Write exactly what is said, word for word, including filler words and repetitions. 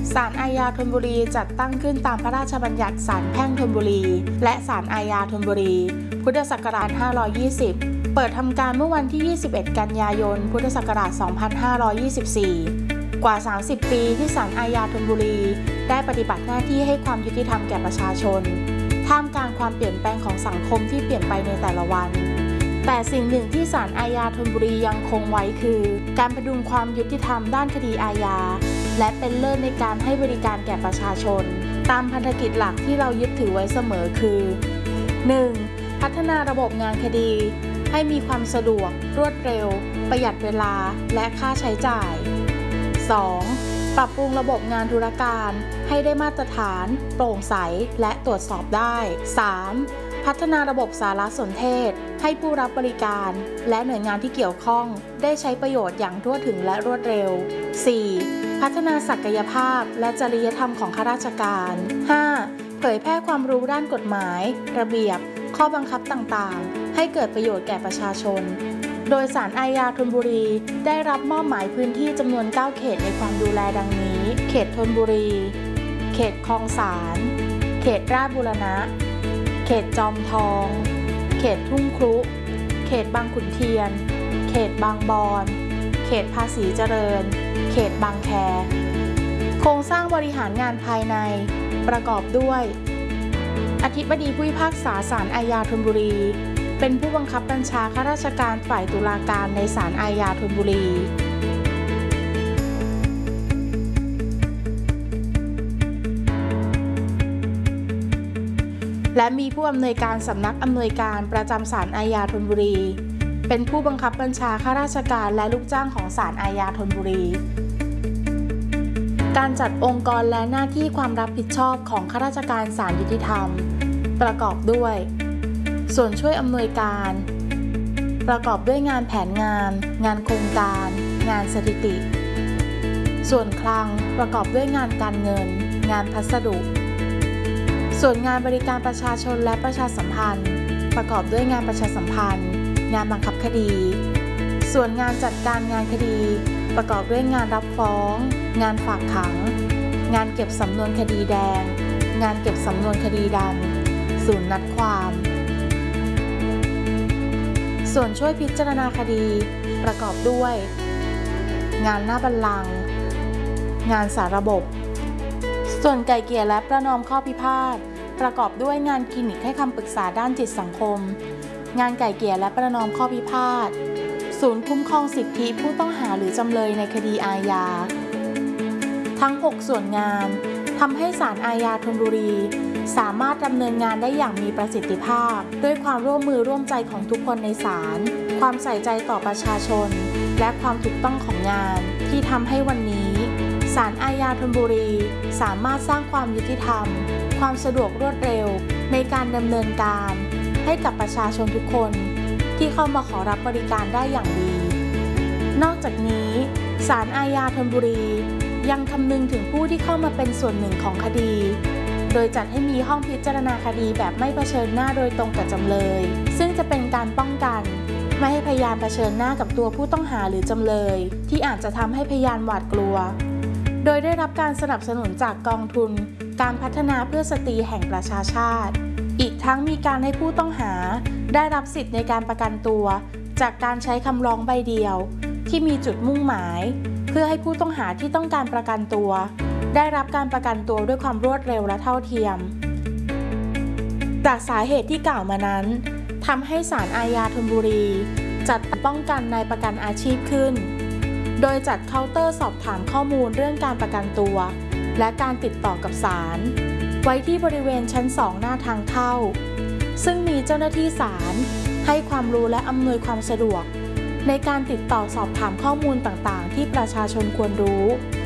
ศาลอาญาธนบุรีจัดตั้งขึ้นตามพระราชบัญญัติศาลแพ่งธนบุรีและศาลอาญาธนบุรีพุทธศักราชห้าร้อยยี่สิบเปิดทำการเมื่อวันที่ยี่สิบเอ็ดกันยายนพุทธศักราชสองพันห้าร้อยยี่สิบสี่กว่าสามสิบปีที่ศาลอาญาธนบุรีได้ปฏิบัติหน้าที่ให้ความยุติธรรมแก่ประชาชนท่ามกลางความเปลี่ยนแปลงของสังคมที่เปลี่ยนไปในแต่ละวันแต่สิ่งหนึ่งที่ศาลอาญาธนบุรียังคงไว้คือการพดุงความยุติธรรมด้านคดีอาญาและเป็นเลิศในการให้บริการแก่ประชาชนตามพันธกิจหลักที่เรายึดถือไว้เสมอคือ หนึ่ง. พัฒนาระบบงานคดีให้มีความสะดวกรวดเร็วประหยัดเวลาและค่าใช้จ่าย สอง. ปรับปรุงระบบงานธุรการให้ได้มาตรฐานโปร่งใสและตรวจสอบได้ สาม. พัฒนาระบบสารสนเทศให้ผู้รับบริการและหน่วยงานที่เกี่ยวข้องได้ใช้ประโยชน์อย่างทั่วถึงและรวดเร็ว สี่. พัฒนาศักยภาพและจริยธรรมของข้าราชการ ห้า. เผยแพร่ความรู้ด้านกฎหมายระเบียบข้อบังคับต่างๆให้เกิดประโยชน์แก่ประชาชนโดยศาลอาญาธนบุรีได้รับมอบหมายพื้นที่จำนวนเก้าเขตในความดูแลดังนี้เขตธนบุรีเขตคลองสานเขตราชบูรณะเขตจอมทองเขตทุ่งครุเขตบางขุนเทียนเขตบางบอนเขตภาษีเจริญเขตบางแคโครงสร้างบริหารงานภายในประกอบด้วยอธิบดีผู้พิพากษาศาลอาญาธนบุรีเป็นผู้บังคับบัญชาข้าราชการฝ่ายตุลาการในศาลอาญาธนบุรีและมีผู้อำนวยการสำนักอำนวยการประจำศาลอาญาธนบุรีเป็นผู้บังคับบัญชาข้าราชการและลูกจ้างของศาลอาญาธนบุรีการจัดองค์กรและหน้าที่ความรับผิดชอบของข้าราชการศาลยุติธรรมประกอบด้วยส่วนช่วยอำนวยการประกอบด้วยงานแผนงานงานโครงการงานสถิติส่วนคลังประกอบด้วยงานการเงินงานพัสดุส่วนงานบริการประชาชนและประชาสัมพันธ์ประกอบด้วยงานประชาสัมพันธ์งานบังคับคดีส่วนงานจัดการงานคดีประกอบด้วยงานรับฟ้องงานฝากขังงานเก็บสำนวนคดีแดงงานเก็บสำนวนคดีดำศูนย์นัดความส่วนช่วยพิจารณาคดีประกอบด้วยงานหน้าบัลลังก์งานสาระบบส่วนไกล่เกลี่ยและประนอมข้อพิพาทประกอบด้วยงานคลินิกให้คำปรึกษาด้านจิตสังคมงานไกล่เกลี่ยและประนอมข้อพิพาทศูนย์คุ้มครองสิทธิผู้ต้องหาหรือจำเลยในคดีอาญาทั้งหกส่วนงานทำให้ศาลอาญาธนบุรีสามารถดำเนินงานได้อย่างมีประสิทธิภาพด้วยความร่วมมือร่วมใจของทุกคนในศาลความใส่ใจต่อประชาชนและความถูกต้องของงานที่ทำให้วันนี้ศาลอาญาธนบุรีสามารถสร้างความยุติธรรมความสะดวกรวดเร็วในการดำเนินการให้กับประชาชนทุกคนที่เข้ามาขอรับบริการได้อย่างดีนอกจากนี้ศาลอาญาธนบุรียังคำนึงถึงผู้ที่เข้ามาเป็นส่วนหนึ่งของคดีโดยจัดให้มีห้องพิจารณาคดีแบบไม่เผชิญหน้าโดยตรงกับจำเลยซึ่งจะเป็นการป้องกันไม่ให้พยานเผชิญหน้ากับตัวผู้ต้องหาหรือจำเลยที่อาจจะทำให้พยานหวาดกลัวโดยได้รับการสนับสนุนจากกองทุนการพัฒนาเพื่อสตรีแห่งประชาชาติอีกทั้งมีการให้ผู้ต้องหาได้รับสิทธิ์ในการประกันตัวจากการใช้คำร้องใบเดียวที่มีจุดมุ่งหมายเพื่อให้ผู้ต้องหาที่ต้องการประกันตัวได้รับการประกันตัวด้วยความรวดเร็วและเท่าเทียมจากสาเหตุที่กล่าวมานั้นทำให้ศาลอาญาธนบุรีจัดป้องกันนายประกันอาชีพขึ้นโดยจัดเคาน์เตอร์สอบถามข้อมูลเรื่องการประกันตัวและการติดต่อกับศาลไว้ที่บริเวณชั้นสองหน้าทางเข้าซึ่งมีเจ้าหน้าที่ศาลให้ความรู้และอำนวยความสะดวกในการติดต่อสอบถามข้อมูลต่างๆที่ประชาชนควรรู้